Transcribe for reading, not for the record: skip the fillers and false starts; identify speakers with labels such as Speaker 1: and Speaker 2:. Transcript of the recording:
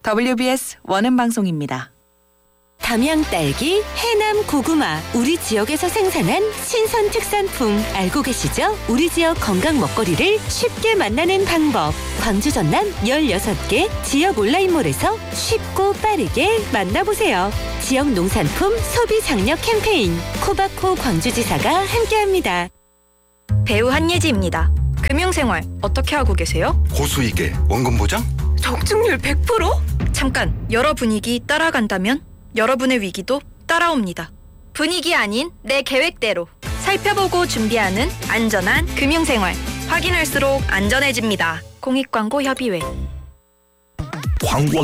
Speaker 1: WBS 원음 방송입니다.
Speaker 2: 담양 딸기, 해남 고구마, 우리 지역에서 생산한 신선 특산품 알고 계시죠? 우리 지역 건강 먹거리를 쉽게 만나는 방법. 광주 전남 16개 지역 온라인몰에서 쉽고 빠르게 만나보세요. 지역 농산품 소비 장려 캠페인 코바코 광주지사가 함께합니다.
Speaker 3: 배우 한예지입니다. 금융생활 어떻게 하고 계세요?
Speaker 4: 고수익에 원금 보장?
Speaker 3: 적중률 100%? 잠깐, 여러 분위기 따라간다면 여러분의 위기도 따라옵니다. 분위기 아닌 내 계획대로 살펴보고 준비하는 안전한 금융생활. 확인할수록 안전해집니다. 공익광고협의회.
Speaker 5: 광고